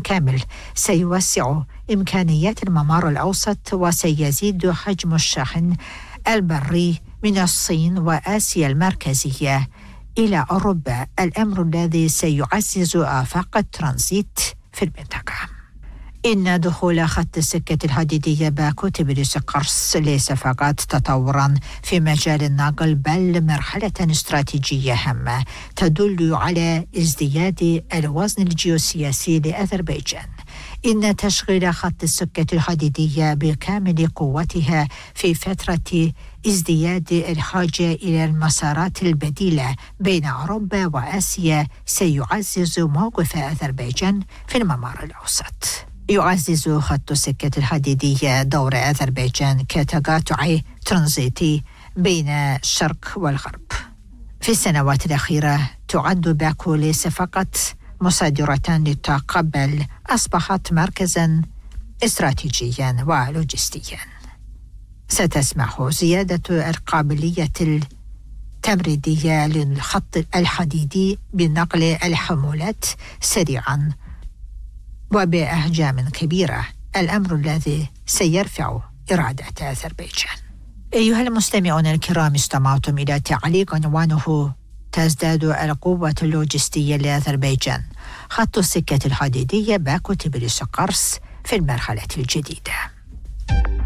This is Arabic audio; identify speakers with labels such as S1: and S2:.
S1: كامل سيوسع إمكانيات الممر الأوسط وسيزيد حجم الشحن البري من الصين وآسيا المركزية إلى أوروبا، الأمر الذي سيعزز آفاق الترانزيت في المنطقة. إن دخول خط السكة الحديدية باكو تبريز قرص ليس فقط تطوراً في مجال النقل بل مرحلة استراتيجية هامة تدل على ازدياد الوزن الجيوسياسي لأذربيجان. إن تشغيل خط السكة الحديدية بكامل قوتها في فترة ازدياد الحاجة إلى المسارات البديلة بين أوروبا وآسيا سيعزز موقف أذربيجان في الممر الأوسط. يعزز خط السكة الحديدية دور أذربيجان كتقاطع ترانزيتي بين الشرق والغرب. في السنوات الأخيرة تعد باكو ليس فقط مصادرة للطاقة بل أصبحت مركزاً استراتيجياً ولوجستياً. ستسمح زيادة القابلية التبريدية للخط الحديدي بنقل الحمولات سريعاً وبأحجام كبيرة، الأمر الذي سيرفع إرادة أذربيجان. أيها المستمعون الكرام، استمعتم إلى تعليق عنوانه تزداد القوة اللوجستية لأذربيجان، خط السكة الحديدية باكو تبريز قرص في المرحلة الجديدة.